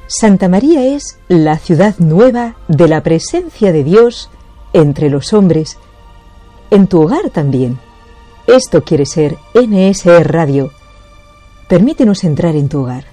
Santa María es la ciudad nueva de la presencia de Dios entre los hombres, en tu hogar también. Esto quiere ser NSE Radio. Permítenos entrar en tu hogar.